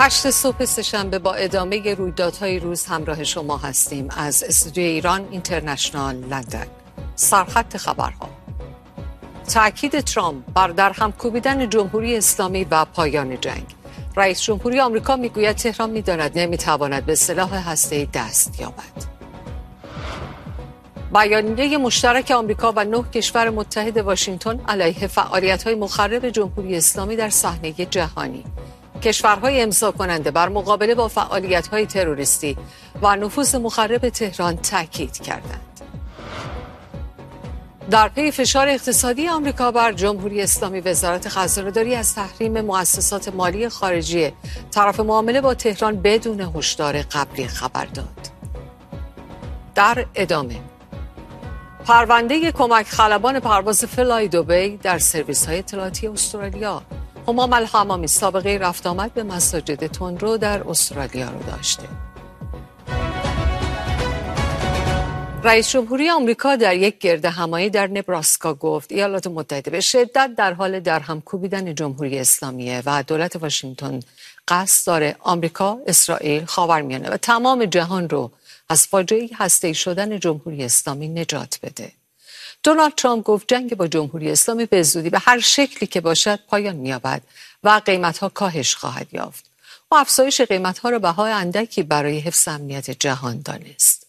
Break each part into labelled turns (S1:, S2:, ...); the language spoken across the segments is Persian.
S1: 8 صبح سه‌شنبه با ادامه رویدادهای روز همراه شما هستیم از استودیوی ایران اینترنشنال لندن. سرخط خبرها: تأکید ترامپ بر درهم کوبیدن جمهوری اسلامی و پایان جنگ. رئیس جمهوری آمریکا میگوید تهران میداند نمیتواند به سلاح هسته‌ای دست یابد. بیانیه مشترک آمریکا و 9 کشور متحد واشنگتن علیه فعالیت‌های مخرب جمهوری اسلامی در صحنه جهانی. کشورهای امضا کننده بر مقابله با فعالیت‌های تروریستی و نفوذ مخرب تهران تاکید کردند. در پی فشار اقتصادی آمریکا بر جمهوری اسلامی، وزارت خزانه‌داری از تحریم مؤسسات مالی خارجی طرف معامله با تهران بدون هشدار قبلی خبر داد. در ادامه، پرونده کمک خلبان پرواز فلای دبی در سرویس‌های اطلاعاتی استرالیا. همام الحمامی سابقه رفت آمد به مساجد تندرو در استرالیا رو داشته. رئیس جمهوری آمریکا در یک گردهمایی در نبراسکا گفت ایالات متحده به شدت در حال درهم کوبیدن جمهوری اسلامیه و دولت واشنگتن قصد داره آمریکا، اسرائیل، خاورمیانه و تمام جهان رو از فاجعه هسته‌ای شدن جمهوری اسلامی نجات بده. دونالد ترامپ گفت جنگ با جمهوری اسلامی به زودی به هر شکلی که باشد پایان می‌یابد و قیمت‌ها کاهش خواهد یافت. و افزایش قیمت‌ها را بهای اندکی برای حفظ امنیت جهان دانست.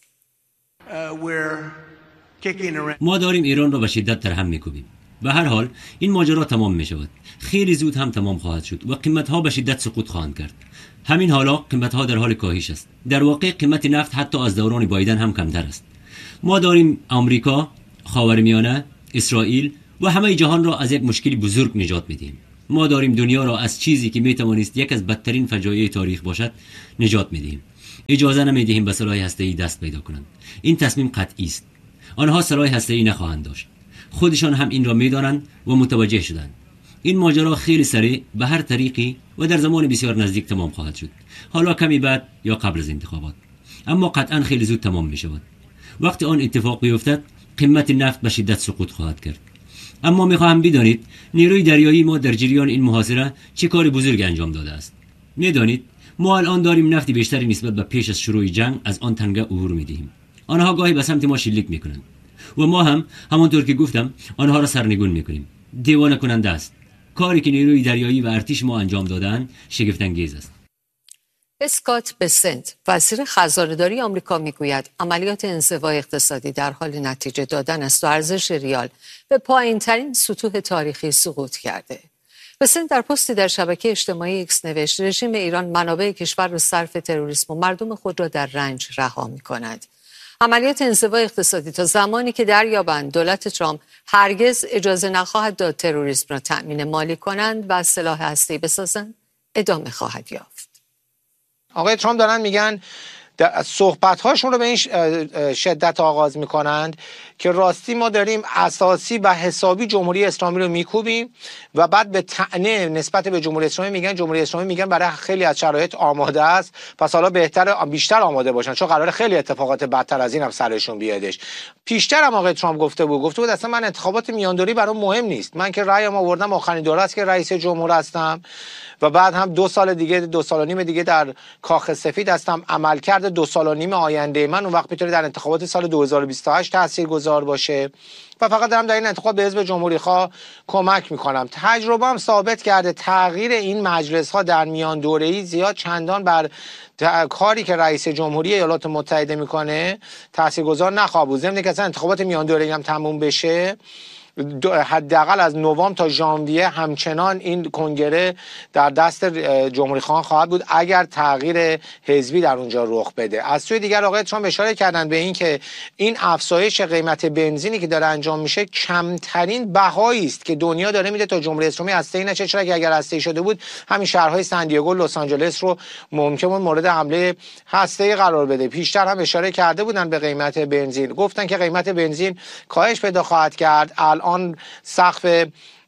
S2: ما داریم ایران را به شدت درهم می‌کوبیم. به هر حال این ماجرا تمام می‌شود. خیلی زود هم تمام خواهد شد و قیمت‌ها به شدت سقوط خواهند کرد. همین حالا قیمت‌ها در حال کاهش است. در واقع قیمت نفت حتی از دوران بایدن هم کمتر است. ما داریم آمریکا، خاورمیانه، اسرائیل و همه جهان را از یک مشکلی بزرگ نجات میدیم. ما داریم دنیا را از چیزی که میتوانست یک از بدترین فجایع تاریخ باشد نجات میدیم. اجازه نمیدهیم به سلاح هسته‌ای دست پیدا کنند. این تصمیم قطعی است. آنها سلاح هسته‌ای نخواهند داشت. خودشان هم این را میدانند و متوجه شدند. این ماجرا خیلی سریع به هر طریقی و در زمان بسیار نزدیک تمام خواهد شد. حالا کمی بعد یا قبل از انتخابات. اما قطعا خیلی زود تمام می شود. وقتی آن اتفاق بیفتد قیمت نفت به شدت سقوط خواهد کرد. اما میخواهم بدانید نیروی دریایی ما در جریان این محاصره چه کار بزرگ انجام داده است. میدانید ما الان داریم نفت بیشتری نسبت به پیش از شروع جنگ از آن تنگه عبور میدهیم. آنها گاهی به سمت ما شلیک میکنند و ما هم همانطور که گفتم آنها را سرنگون میکنیم. دیوانه کننده است. کاری که نیروی دریایی و ارتش ما انجام دادن شگفت انگیز است.
S1: اسکات بسنت وزیر خزانه‌داری آمریکا میگوید عملیات انزوای اقتصادی در حال نتیجه دادن است و ارزش ریال به پایین‌ترین سطوح تاریخی سقوط کرده. بسنت در پستی در شبکه اجتماعی ایکس نوشت رژیم ایران منابع کشور را صرف تروریسم و مردم خود را در رنج رها می‌کند. عملیات انزوای اقتصادی تا زمانی که دریابند دولت ترامپ هرگز اجازه نخواهد داد تروریسم را تأمین مالی کنند و سلاح هسته‌ای بسازند ادامه خواهد یافت.
S3: آقای ترامپ دارن میگن صحبت‌هاشون رو به این شدت آغاز میکنند که راستی ما داریم اساسی و حسابی جمهوری اسلامی رو میکوبیم و بعد به طعنه نسبت به جمهوری اسلامی میگن جمهوری اسلامی میگن برای خیلی از شرایط آماده است، پس حالا بیشتر آماده باشن چون قراره خیلی اتفاقات بدتر از این هم سرشون بیادش. پیشتر هم آقای ترامپ گفته بود اصلا من انتخابات میاندوری برام مهم نیست، من که رأیم آوردم آخرین دوره است که رئیس جمهور هستم و بعد هم 2 سال دیگه 2 سال و نیم دیگه در کاخ سفید هستم. عملکرد 2 سال و نیم آینده من اون وقت میتونه در انتخابات سال 2028 تاثیرگذار باشه و فقط دارم در این انتخاب به حزب جمهوری خواه کمک میکنم. تجربه هم ثابت کرده تغییر این مجلس ها در میان دوره‌ای زیاد چندان بر کاری که رئیس جمهوری ایالات متحده میکنه تاثیرگذار نخواهد بود. ضمن که اصلا انتخابات میان دوره‌ای هم تموم بشه حداقل از نوامبر تا ژانویه همچنان این کنگره در دست جمهوری خواهان خواهد بود اگر تغییر حزبی در اونجا رخ بده. از سوی دیگر آقای ترامپ اشاره کردن به این که این افزایش قیمت بنزینی که داره انجام میشه کمترین بهایی است که دنیا داره میده تا جمهوری اسلامی هسته‌ای نشه، چرا که اگر هسته‌ای شده بود همین شهرهای سن دیگو، لس آنجلس رو ممکن بود مورد حمله هسته‌ای قرار بده. پیشتر هم اشاره کرده بودن به قیمت بنزین، گفتن که قیمت بنزین کاهش پیدا خواهد کرد. الان سقف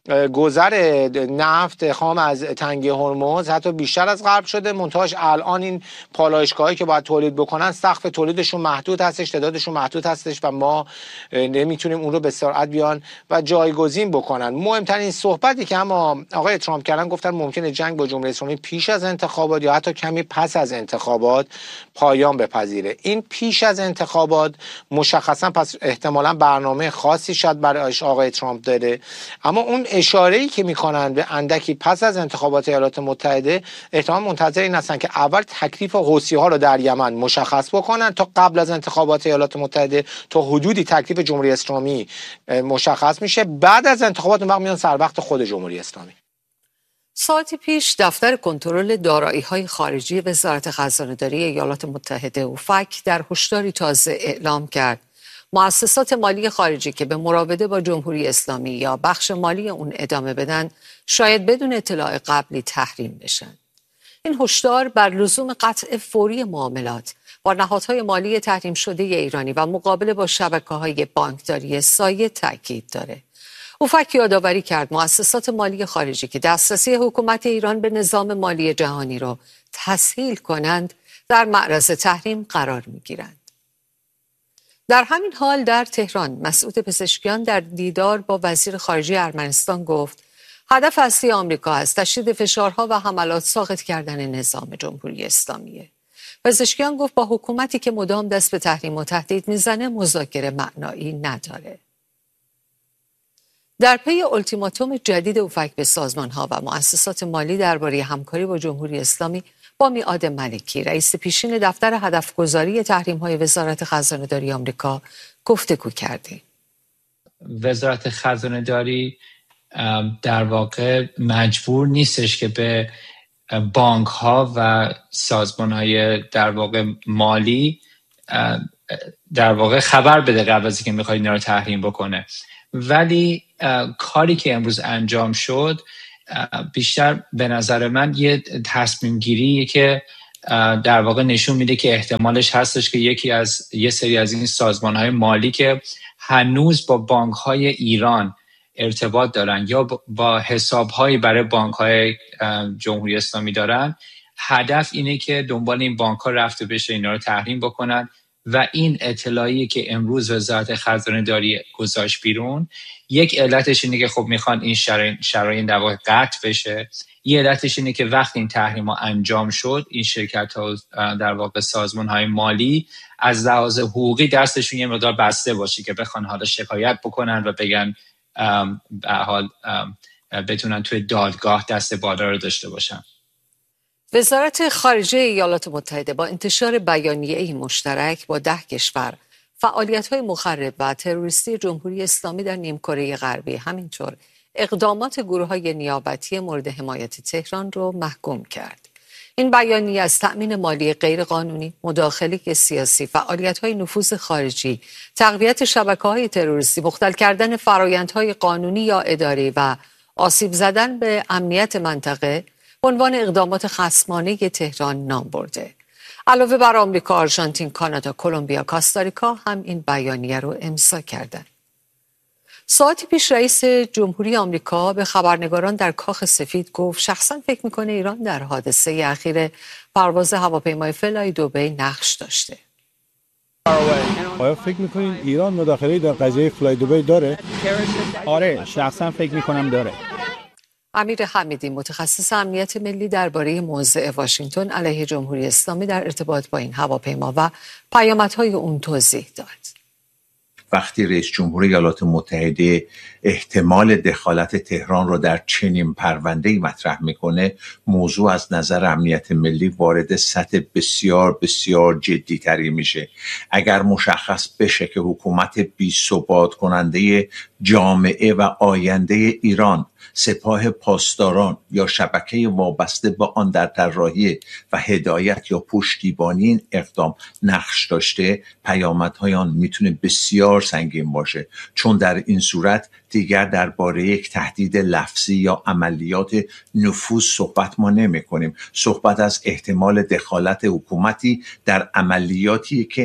S3: گذر نفت خام از تنگه هرمز حتی بیشتر از قبل شده. منتهاش الان این پالایشگاهایی که باید تولید بکنن سقف تولیدشون محدود هستش، تعدادشون محدود هستش و ما نمیتونیم اون رو به سرعت بیان و جایگزین بکنن. مهمترین صحبتی که اما آقای ترامپ کردن، گفتن ممکنه جنگ با جمهوری اسلامی پیش از انتخابات یا حتی کمی پس از انتخابات پایان بپذیره. این پیش از انتخابات مشخصا پس احتمالاً برنامه خاصی شاید برای آقای ترامپ داره، اما اون اشاره‌ای که میکنن به اندکی پس از انتخابات ایالات متحده احتمال منتظر این هستن که اول تکلیف حوثی‌ها رو در یمن مشخص بکنن تا قبل از انتخابات ایالات متحده تا حدودی تکلیف جمهوری اسلامی مشخص میشه، بعد از انتخابات اون وقت میان سر وقت خود جمهوری اسلامی.
S1: ساعتی پیش دفتر کنترل دارایی‌های خارجی وزارت خزانه‌داری ایالات متحده اوفک در هشداری تازه اعلام کرد مؤسسات مالی خارجی که به مراوده با جمهوری اسلامی یا بخش مالی اون ادامه بدن شاید بدون اطلاع قبلی تحریم بشن. این هشدار بر لزوم قطع فوری معاملات با نهادهای مالی تحریم شده ایرانی و مقابله با شبکه‌های بانکداری سایه تاکید داره. اوفک یادآوری کرد مؤسسات مالی خارجی که دسترسی حکومت ایران به نظام مالی جهانی را تسهیل کنند در معرض تحریم قرار می‌گیرند. در همین حال در تهران مسعود پزشکیان در دیدار با وزیر خارجه ارمنستان گفت هدف اصلی آمریکا از تشدید فشارها و حملات ساقط کردن نظام جمهوری اسلامیه. پزشکیان گفت با حکومتی که مدام دست به تحریم و تهدید میزنه مذاکره معنایی نداره. در پی التیماتوم جدید اوفک به سازمان‌ها و مؤسسات مالی درباره همکاری با جمهوری اسلامی با میعاد ملکی رئیس پیشین دفتر هدفگذاری تحریم‌های وزارت خزانه‌داری آمریکا گفتگو کردیم.
S4: وزارت خزانه‌داری در واقع مجبور نیستش که به بانک‌ها و سازمان‌های در واقع مالی در واقع خبر بده قبل از اینکه می‌خواد اینا رو تحریم بکنه، ولی کاری که امروز انجام شد بیشتر به نظر من یه تصمیم گیریه که در واقع نشون میده که احتمالش هستش که یه سری از این سازمان‌های مالی که هنوز با بانک‌های ایران ارتباط دارن یا با حساب‌هایی برای بانک‌های جمهوری اسلامی دارن، هدف اینه که دنبال این بانک‌ها رفته بشه اینا رو تحریم بکنن و این اطلاعی که امروز وزارت خزانه‌داری گذاشت بیرون، یک علتش اینه که خب میخوان این شرایط در واقع قطع بشه. یه علتش اینه که وقتی این تحریم‌ها انجام شد این شرکت‌ها در واقع سازمان‌های مالی از لحاظ حقوقی دستشون یه مقدار بسته باشه که بخوان حالا شکایت بکنن و بگن به حال بتونن توی دادگاه دست بالا رو داشته باشن.
S1: وزارت خارجه ایالات متحده با انتشار بیانیه‌ای مشترک با 10 کشور فعالیت‌های مخرب و تروریستی جمهوری اسلامی در نیمکره غربی، همینطور اقدامات گروه‌های نیابتی مورد حمایت تهران رو محکوم کرد. این بیانیه از تأمین مالی غیرقانونی، مداخله سیاسی، فعالیت‌های نفوذ خارجی، تقویت شبکه‌های تروریستی، مختل کردن فرآیندهای قانونی یا اداری و آسیب زدن به امنیت منطقه به عنوان اقدامات خصمانه تهران نام برده. علاوه بر آمریکا، آرژانتین، کانادا، کلمبیا، کاستاریکا هم این بیانیه رو امضا کردند. ساعتی پیش رئیس جمهوری آمریکا به خبرنگاران در کاخ سفید گفت شخصا فکر میکنه ایران در حادثه اخیر پرواز هواپیمای فلای دبی نقش داشته.
S5: آیا فکر میکنین ایران مداخله در قضیه فلای دبی داره؟
S6: آره، شخصا فکر میکنم داره.
S1: امیر حمیدی متخصص امنیت ملی درباره موضع واشنگتن علیه جمهوری اسلامی در ارتباط با این هواپیما و پیامدهای اون توضیح داد.
S7: وقتی رئیس جمهور ایالات متحده احتمال دخالت تهران را در چنین پرونده‌ای مطرح میکنه، موضوع از نظر امنیت ملی وارد سطح بسیار بسیار جدی تری میشه. اگر مشخص بشه که حکومت بی‌ثبات کننده جامعه و آینده ایران، سپاه پاسداران یا شبکه وابسته با آن در طراحی و هدایت یا پشتیبانی این اقدام نقش داشته، پیامدهای آن میتونه بسیار سنگین باشه، چون در این صورت دیگر درباره یک تهدید لفظی یا عملیات نفوذ صحبت ما نمی کنیم. صحبت از احتمال دخالت حکومتی در عملیاتی که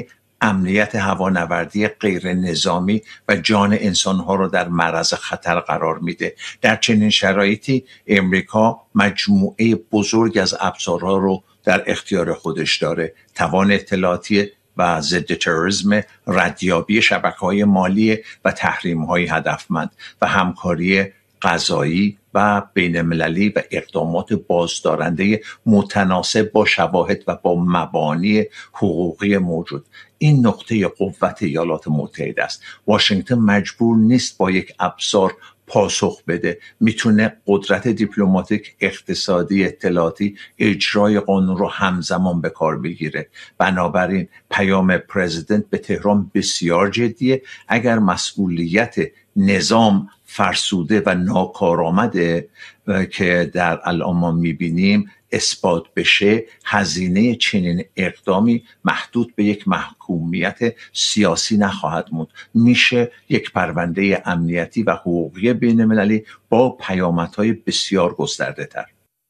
S7: امنیت هوانوردی غیر نظامی و جان انسانها رو در معرض خطر قرار میده. در چنین شرایطی امریکا مجموعه بزرگ از ابزارها رو در اختیار خودش داره: توان اطلاعاتی و ضد تروریسم، ردیابی شبکه‌های مالی و تحریم‌های هدفمند و همکاری قضایی و بین‌المللی و اقدامات بازدارنده متناسب با شواهد و با مبانی حقوقی موجود. این نقطه قوت ایالات متحده است. واشنگتن مجبور نیست با یک ابزار پاسخ بده، میتونه قدرت دیپلماتیک، اقتصادی، اطلاعاتی، اجرای قانون رو همزمان به کار بگیره. بنابراین پیام پرزیدنت به تهران بسیار جدیه. اگر مسئولیت نظام فرسوده و ناکارآمده که در الان ما میبینیم اثبات بشه، هزینه چنین اقدامی محدود به یک محکومیت سیاسی نخواهد موند. میشه یک پرونده امنیتی و حقوقی بین‌المللی با پیامدهای بسیار گسترده تر.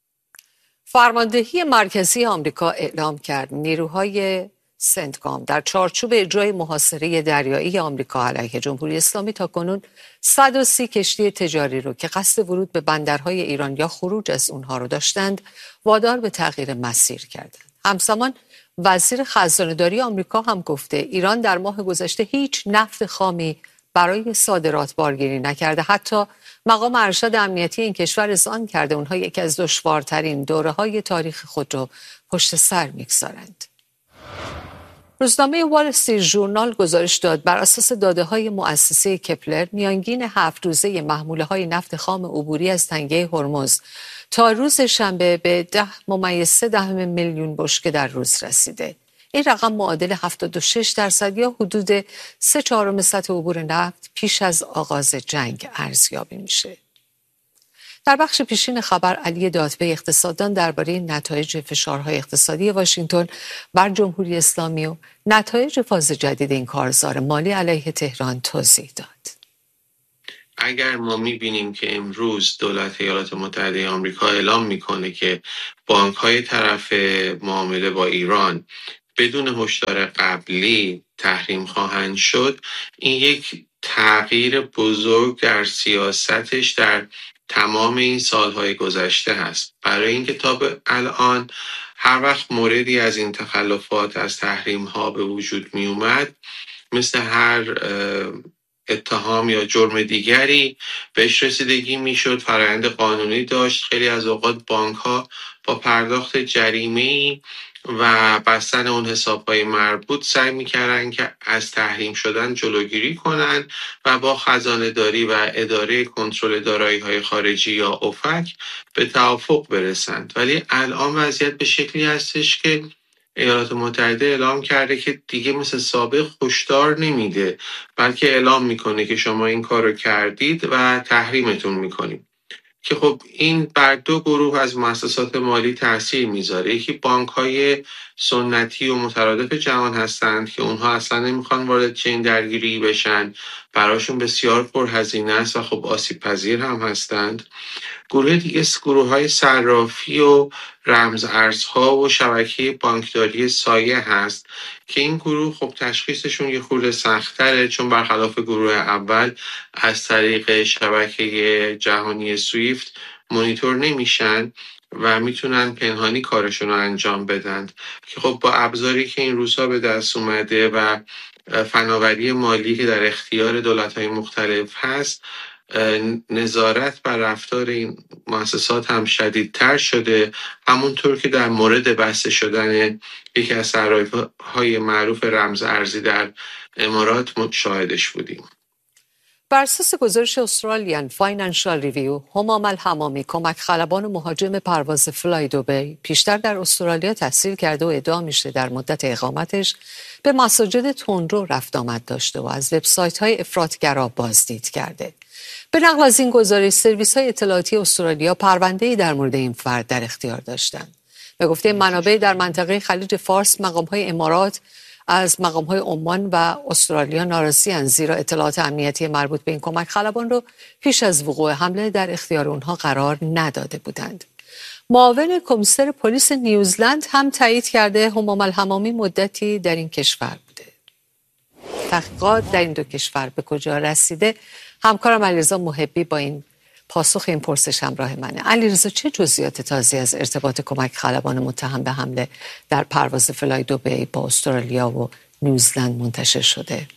S1: فرماندهی مرکزی آمریکا اعلام کرد نیروهای سنتکام در چارچوب اجرای محاصره دریایی آمریکا علیه جمهوری اسلامی تاکنون 130 کشتی تجاری رو که قصد ورود به بندرهای ایران یا خروج از اونها رو داشتند وادار به تغییر مسیر کردند. همزمان وزیر خزانه‌داری آمریکا هم گفته ایران در ماه گذشته هیچ نفت خامی برای صادرات بارگیری نکرده. حتی مقام ارشد امنیتی این کشور اذعان کرده اونها یکی از دشوارترین دوره‌های تاریخ خود رو پشت سر می‌گذارند. روزنامه وال استریت ژورنال گزارش داد بر اساس داده‌های مؤسسه کپلر میانگین 7 روزه محموله‌های نفت خام عبوری از تنگه هرمز تا روز شنبه به 10.3 میلیون بشکه در روز رسیده. این رقم معادل 76% یا حدود 3/4 سطح عبور نفت پیش از آغاز جنگ ارزیابی میشه. در بخش پیشین خبر علی دادبه اقتصاددان درباره نتایج فشارهای اقتصادی واشنگتن بر جمهوری اسلامی و نتایج فاز جدید این کارزار مالی علیه تهران توضیح داد.
S8: اگر ما می‌بینیم که امروز دولت ایالات متحده آمریکا اعلام میکنه که بانک‌های طرف معامله با ایران بدون هشدار قبلی تحریم خواهند شد، این یک تغییر بزرگ در سیاستش در تمام این سالهای گذشته هست. برای اینکه تا به الان هر وقت موردی از این تخلفات از تحریم ها به وجود می اومد، مثل هر اتهام یا جرم دیگری بهش رسیدگی می شد، فرآیند قانونی داشت. خیلی از اوقات بانک ها با پرداخت جریمه‌ای و بستن اون حساب‌های مربوط سعی می‌کردن که از تحریم شدن جلوگیری کنن و با خزانه‌داری و اداره کنترل دارایی‌های خارجی یا اوفک به توافق برسند. ولی الان وضعیت به شکلی هستش که ایالات متحده اعلام کرده که دیگه مثل سابق هشدار نمیده، بلکه اعلام میکنه که شما این کارو کردید و تحریمتون میکنیم. که خب این بر دو گروه از مؤسسات مالی تاثیر میذاره. یکی بانک‌های سنتی و مترادف جهان هستند که اونها اصلا نمیخوان وارد چنین درگیری بشن، براشون بسیار پرهزینه است و خب آسیب پذیر هم هستند. گروه دیگه گروه‌های صرافی و رمز ارزها و شبکه بانکداری سایه هست که این گروه خب تشخیصشون یه خورده سخت‌تره، چون برخلاف گروه اول از طریق شبکه جهانی سویفت مانیتور نمیشن و میتونن پنهانی کارشون رو انجام بدن. که خب با ابزاری که این روزها به دست اومده و فناوری مالی که در اختیار دولت‌های مختلف هست، نظارت بر رفتار این مؤسسات هم شدیدتر شده، همونطور که در مورد بسته شدن یکی از صرافی‌های معروف رمز ارزی در امارات شاهدش بودیم.
S1: بر اساس گزارش استرالیان فاینانشال ریویو، همام الحمامی کمک خلبان و مهاجم پرواز فلای دوبی پیشتر در استرالیا تحصیل کرده و ادعا میشه در مدت اقامتش به مساجد تندرو رفت آمد داشته و از وبسایت‌های افراطگرا بازدید کرده. به نقل از این گزارش سرویس‌های اطلاعاتی استرالیا پرونده‌ای در مورد این فرد در اختیار داشتند. به گفته منابع در منطقه خلیج فارس، مقام‌های امارات از مقام‌های عمان و استرالیا ناراضی‌اند، زیرا اطلاعات امنیتی مربوط به این کمک خلبان رو پیش از وقوع حمله در اختیار اونها قرار نداده بودند. معاون کمیسر پلیس نیوزلند هم تایید کرده همام الحمامی مدتی در این کشور بوده. تحقیقات در این دو کشور به کجا رسیده؟ همکارم علیرضا محبی با این پاسخ این پرسش همراه منه. علیرضا، چه جزئیات تازه از ارتباط کمک خلبان متهم به حمله در پرواز فلای دبی با استرالیا و نیوزلند منتشر شده؟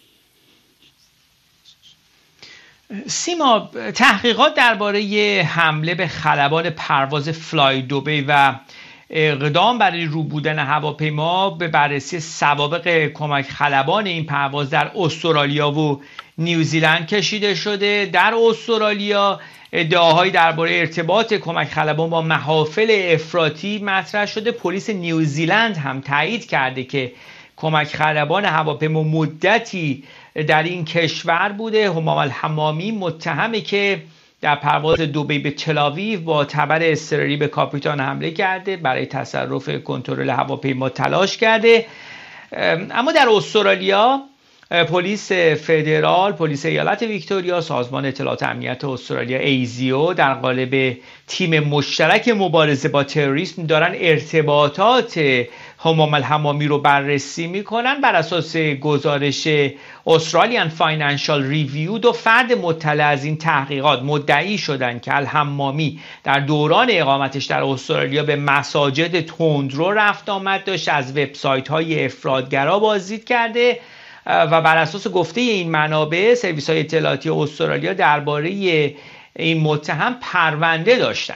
S6: سیما، تحقیقات درباره حمله به خلبان پرواز فلای دبی و اقدام برای رو بودن هواپیما به بررسی سوابق کمک خلبان این پرواز در استرالیا و نیوزیلند کشیده شده. در استرالیا ادعاهایی درباره ارتباط کمک خلبان با محافل افراطی مطرح شده. پلیس نیوزیلند هم تایید کرده که کمک خلبان هواپیما مدتی در این کشور بوده. همام الحمامی متهمه که در پرواز دبی به تل‌آویو با تبر اضطراری به کاپیتان حمله کرده، برای تصرف کنترل هواپیما تلاش کرده. اما در استرالیا پلیس فدرال، پلیس ایالت ویکتوریا، سازمان اطلاعات امنیت استرالیا ایزیو در قالب تیم مشترک مبارزه با تروریسم دارن ارتباطات همام الحمامی رو بررسی میکنن. بر اساس گزارش استرالیان فاینانشال ریویو، دو فرد مطلع از این تحقیقات مدعی شدند که الحمامی در دوران اقامتش در استرالیا به مساجد تندرو رفت آمد داشت، از وبسایت های افراطگرا بازدید کرده و بر اساس گفته این منابع سرویس های اطلاعاتی استرالیا درباره این متهم پرونده داشتن.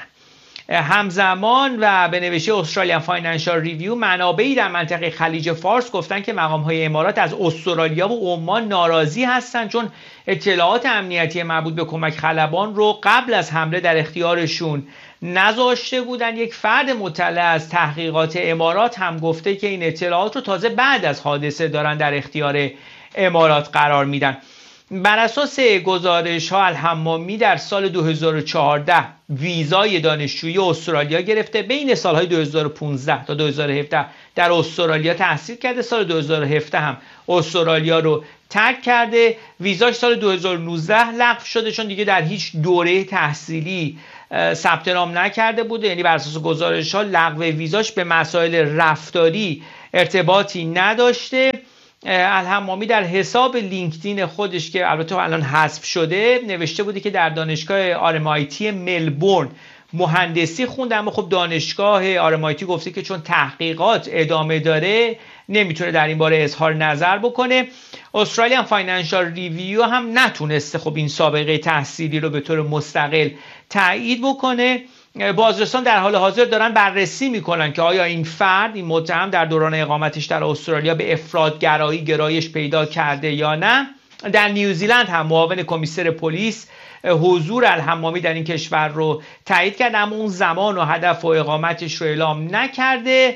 S6: همزمان و به نوشته استرالیان فاینانشال ریویو، منابعی در منطقه خلیج فارس گفتن که مقام‌های امارات از استرالیا و عمان ناراضی هستند چون اطلاعات امنیتی مربوط به کمک خلبان رو قبل از حمله در اختیارشون نذاشته بودن. یک فرد مطلع از تحقیقات امارات هم گفته که این اطلاعات رو تازه بعد از حادثه دارن در اختیار امارات قرار میدن. بر اساس گزارش ها، الحمامی در سال 2014 ویزای دانشجویی استرالیا گرفته. بین سالهای 2015 تا 2017 در استرالیا تحصیل کرده. سال 2017 هم استرالیا رو ترک کرده. ویزاش سال 2019 لغو شده چون دیگه در هیچ دوره تحصیلی ثبت نام نکرده بوده. یعنی بر اساس گزارش ها لغو ویزاش به مسائل رفتاری ارتباطی نداشته. الحمامی در حساب لینکدین خودش که البته الان حذف شده نوشته بوده که در دانشگاه RMIT ملبورن مهندسی خونده، اما خب دانشگاه RMIT گفته که چون تحقیقات ادامه داره نمیتونه در این باره اظهار نظر بکنه. استرالیان فاینانشال ریویو هم نتونسته خب این سابقه تحصیلی رو به طور مستقل تایید بکنه. بازرسان در حال حاضر دارن بررسی میکنن که آیا این فرد، این متهم، در دوران اقامتش در استرالیا به افراطگرایی گرایش پیدا کرده یا نه. در نیوزیلند هم معاون کمیسر پلیس حضور الحمامی در این کشور رو تایید کرده، اما اون زمان و هدف و اقامتش رو اعلام نکرده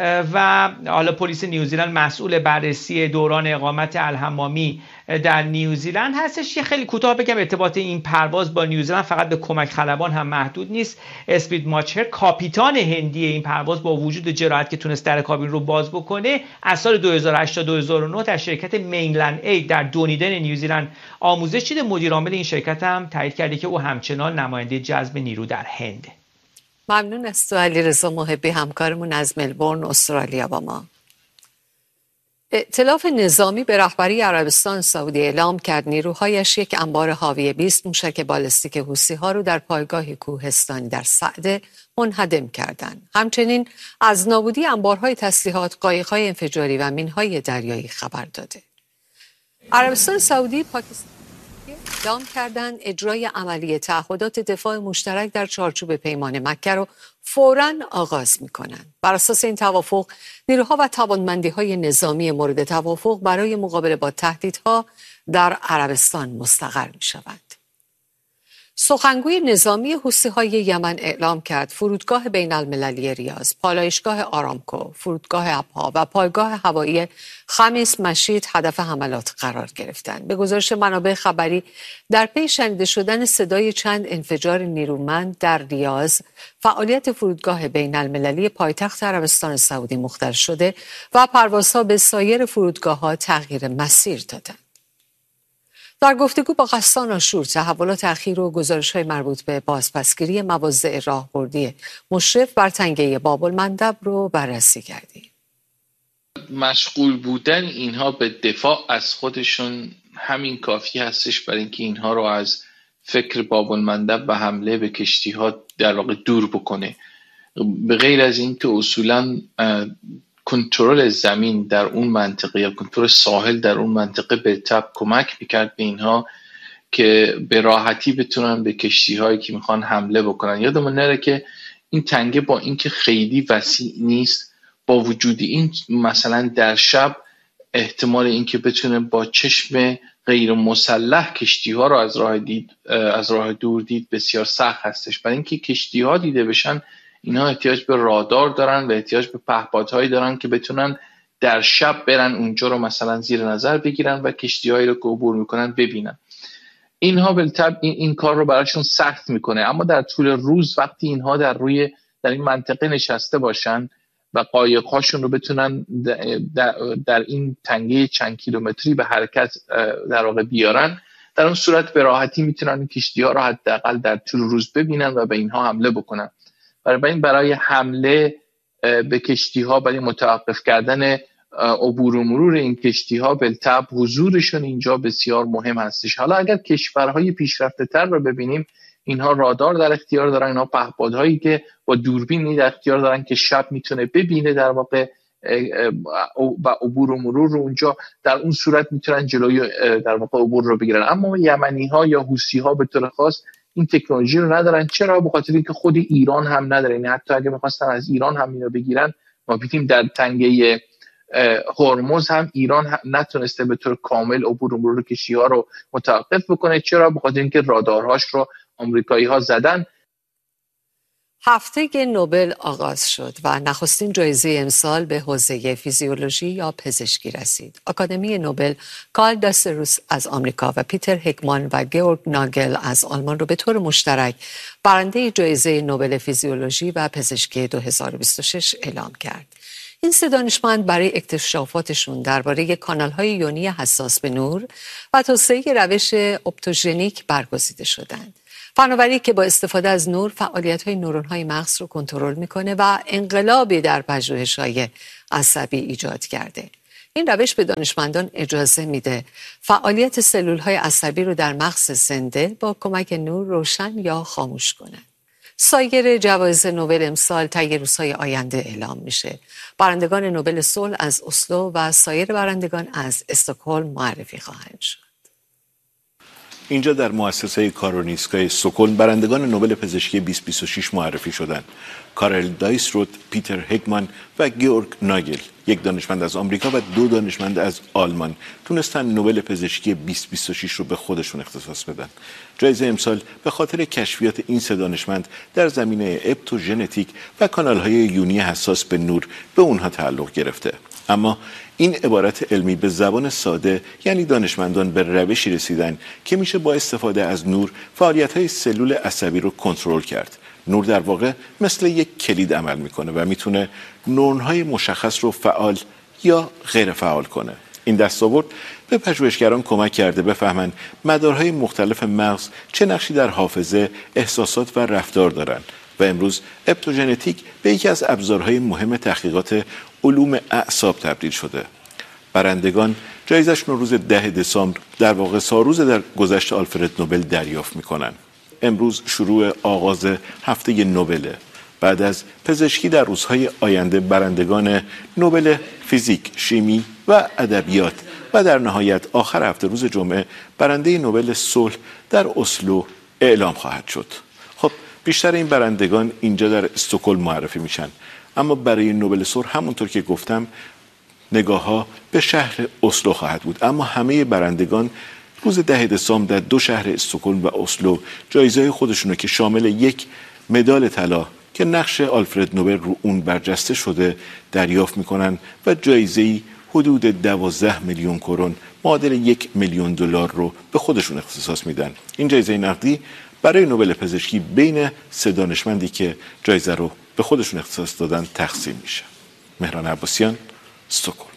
S6: و حالا پلیس نیوزیلند مسئول بررسی دوران اقامت الحمامی در نیوزیلند هستش. یه خیلی کوتاه بگم ارتباط این پرواز با نیوزیلند فقط به کمک خلبان هم محدود نیست. اسپید ماچر، کاپیتان هندی این پرواز، با وجود جراحت که تونست در کابین رو باز بکنه، از سال 2008 تا 2009 در شرکت مینلند اید در دونیدن نیوزیلند آموزش دیده. مدیر عامل این شرکت هم تایید کرده که او همچنان نماینده جذب نیرو در هنده.
S1: ممنون از تو علیرضا محبی، همکارمون از ملبورن استرالیا با ما. ائتلاف نظامی به رهبری عربستان سعودی اعلام کرد نیروهایش یک انبار حاوی 20 موشک بالستیک حوثی‌ها رو در پایگاه کوهستانی در سعده منهدم کردند. همچنین از نابودی انبارهای تسلیحات، قایق‌های انفجاری و مین‌های دریایی خبر داده. عربستان سعودی، پاکستان اعلام کردند اجرای عملی تعهدات دفاع مشترک در چارچوب پیمان مکه رو فوراً آغاز می‌کنند. بر اساس این توافق، نیروها و توانمندی‌های نظامی مورد توافق برای مقابله با تهدیدها در عربستان مستقر می‌شوند. سخنگوی نظامی حوثی‌های یمن اعلام کرد فرودگاه بین‌المللی ریاض، پالایشگاه آرامکو، فرودگاه ابها و پایگاه هوایی خمیس مشید هدف حملات قرار گرفتند. به گزارش منابع خبری، در پی شنیده شدن صدای چند انفجار نیرومند در ریاض، فعالیت فرودگاه بین‌المللی پایتخت عربستان سعودی مختل شده و پروازها به سایر فرودگاه‌ها تغییر مسیر دادند. در گفتگو با قصان آشور، تحولات اخیر و گزارش‌های مربوط به بازپسگیری مواضع راهبردی مشرف بر تنگه باب المندب رو بررسی کردیم.
S9: مشغول بودن اینها به دفاع از خودشون همین کافی هستش برای اینکه اینها رو از فکر باب المندب و حمله به کشتی ها در واقع دور بکنه. به غیر از این که اصولا کنترل زمین در اون منطقه یا کنترل ساحل در اون منطقه به تبع کمک میکرد به اینها که به راحتی بتونن به کشتی هایی که میخوان حمله بکنن. یادمون نره که این تنگه با اینکه خیلی وسیع نیست، با وجود این مثلا در شب احتمال اینکه بتونه با چشم غیر مسلح کشتی ها رو از راه دور دید بسیار سخت هستش. برای اینکه کشتی ها دیده بشن اینها احتیاج به رادار دارن و احتیاج به پهپادهایی دارن که بتونن در شب برن اونجا رو مثلا زیر نظر بگیرن و کشتی هایی رو که عبور میکنن ببینن. اینها بالطبع این کار رو براشون سخت میکنه، اما در طول روز وقتی اینها در این منطقه نشسته باشن و قایق‌هاشون رو بتونن در این تنگه چند کیلومتری به حرکت در واقع بیارن، در اون صورت به راحتی میتونن این کشتی‌ها رو حداقل در طول روز ببینن و به اینها حمله بکنن. برای حمله به کشتی‌ها، برای متوقف کردن عبور و مرور این کشتی‌ها بالطبع حضورشون اینجا بسیار مهم هستش. حالا اگر کشورهای پیشرفته‌تر رو ببینیم، اینها رادار در اختیار دارن، اینها پهپادهایی که با دوربینی در اختیار دارن که شب میتونه ببینه در واقع و عبور و مرور رو اونجا، در اون صورت میتونن جلوی در واقع عبور رو بگیرن. اما یمنی‌ها یا حوثی‌ها به طور خاص این تکنولوژی رو ندارن. چرا؟ به خاطر اینکه خود ایران هم نداره. یعنی حتی اگه می‌خواستن از ایران هم اینو بگیرن، ما دیدیم در تنگه هرمز هم ایران هم نتونسته به طور کامل عبور و مرور کشتی‌ها رو متوقف بکنه. چرا؟ به خاطر اینکه رادارهاش رو آمریکایی‌ها زدن.
S1: هفته نوبل آغاز شد و نخستین جایزه امسال به حوزه فیزیولوژی یا پزشکی رسید. آکادمی نوبل کارل داستروس از آمریکا و پیتر هگمان و گیورگ ناگل از آلمان رو به طور مشترک برنده جایزه نوبل فیزیولوژی و پزشکی 2026 اعلام کرد. این سه دانشمند برای اکتشافاتشون درباره کانال‌های یونی حساس به نور و توسعه روش اپتوژنیک برگزیده شدند. فناوری که با استفاده از نور فعالیت‌های نورون‌های مغز رو کنترل می‌کنه و انقلابی در پژوهش‌های عصبی ایجاد کرده. این روش به دانشمندان اجازه میده فعالیت سلول‌های عصبی رو در مغز زنده با کمک نور روشن یا خاموش کنند. سایر جوایز نوبل امسال طی روزهای آینده اعلام میشه. برندگان نوبل صلح از اسلو و سایر برندگان از استکهلم معرفی خواهند شد.
S5: اینجا در مؤسسه کارولینسکای استکهلم برندگان نوبل پزشکی 2026 معرفی شدند. کارل دایسروت، پیتر هگمان و گیورگ ناگل، یک دانشمند از آمریکا و دو دانشمند از آلمان، تونستن نوبل پزشکی 2026 رو به خودشون اختصاص بدن. جایزه امسال به خاطر کشفیات این سه دانشمند در زمینه اپتوژنتیک و کانال‌های یونی حساس به نور به اونها تعلق گرفته. اما این عبارت علمی به زبان ساده یعنی دانشمندان به روشی رسیدن که میشه با استفاده از نور فعالیت‌های سلول عصبی رو کنترل کرد. نور در واقع مثل یک کلید عمل میکنه و میتونه نورون‌های مشخص رو فعال یا غیر فعال کنه. این دستاورد به پژوهشگران کمک کرده بفهمن مدارهای مختلف مغز چه نقشی در حافظه، احساسات و رفتار دارن و امروز اپتوژنتیک به یکی از ابزارهای مهم تحقیقات علوم اعصاب تبدیل شده. برندگان جایزه‌شون روز 10 دسامبر در واقع سالروز در گذشت آلفرد نوبل دریافت میکنن. امروز شروع آغاز هفته نوبله. بعد از پزشکی در روزهای آینده برندگان نوبل فیزیک، شیمی و ادبیات و در نهایت آخر هفته روز جمعه برنده نوبل صلح در اسلو اعلام خواهد شد. خب بیشتر این برندگان اینجا در استکهلم معرفی میشن، اما برای نوبل صلح همونطور که گفتم نگاه‌ها به شهر اسلو خواهد بود. اما همه برندگان روز 10 دسامبر در دو شهر استکهلم و اسلو جایزه خودشونو که شامل یک مدال طلا که نقش آلفرد نوبل رو اون برجسته شده دریافت میکنن و جایزه‌ای حدود 12 میلیون کرون معادل 1 میلیون دلار رو به خودشون اختصاص میدن. این جایزه نقدی برای نوبل پزشکی بین سه دانشمندی که جایزه رو به خودشون اختصاص دادن تقسیم میشه. مهران عباسیان، استکهلم.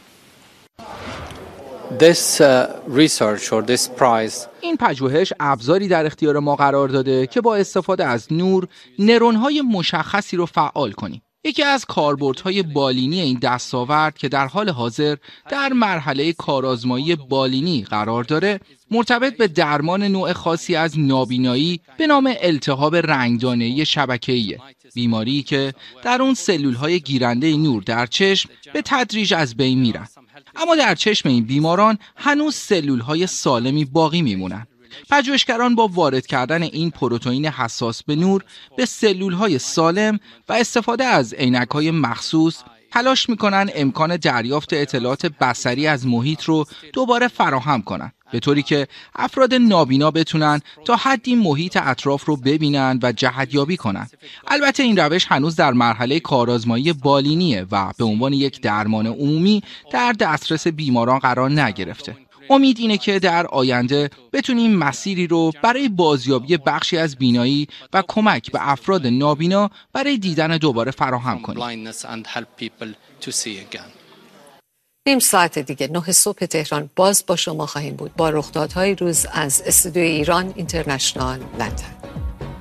S10: این پژوهش ابزاری در اختیار ما قرار داده که با استفاده از نور نورون‌های مشخصی رو فعال کنیم. یکی از کاربردهای بالینی این دستاورد که در حال حاضر در مرحله کارآزمایی بالینی قرار داره، مرتبط به درمان نوع خاصی از نابینایی به نام التهاب رنگدانه‌ای شبکه‌ایه، بیماری که در اون سلول‌های گیرنده نور در چشم به تدریج از بین میرن. اما در چشم این بیماران هنوز سلول‌های سالمی باقی میمونن. پژوهشگران با وارد کردن این پروتئین حساس به نور به سلول‌های سالم و استفاده از عینک‌های مخصوص تلاش می‌کنن امکان دریافت اطلاعات بصری از محیط رو دوباره فراهم کنن، به طوری که افراد نابینا بتونن تا حدی محیط اطراف رو ببینن و جهت‌یابی کنن. البته این روش هنوز در مرحله کارآزمایی بالینیه و به عنوان یک درمان عمومی در دسترس بیماران قرار نگرفته. امید اینه که در آینده بتونیم مسیری رو برای بازیابی بخشی از بینایی و کمک به افراد نابینا برای دیدن دوباره فراهم کنیم.
S1: نیم ساعت دیگه 9 صبح تهران باز با شما خواهیم بود با رخدادهای روز از استودیوی ایران اینترنشنال لندن.